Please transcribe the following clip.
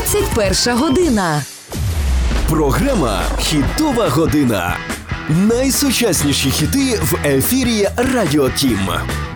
21 година. Програма «Хітова година». Найсучасніші хіти в ефірі Радіо Тім.